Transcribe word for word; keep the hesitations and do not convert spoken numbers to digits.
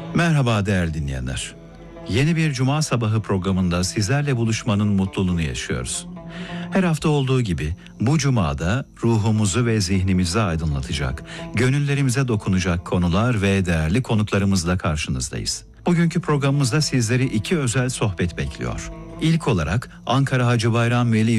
Merhaba değerli dinleyenler. Yeni bir Cuma sabahı programında sizlerle buluşmanın mutluluğunu yaşıyoruz. Her hafta olduğu gibi bu Cuma'da ruhumuzu ve zihnimizi aydınlatacak, gönüllerimize dokunacak konular ve değerli konuklarımızla karşınızdayız. Bugünkü programımızda sizleri iki özel sohbet bekliyor. İlk olarak Ankara Hacı Bayram Veli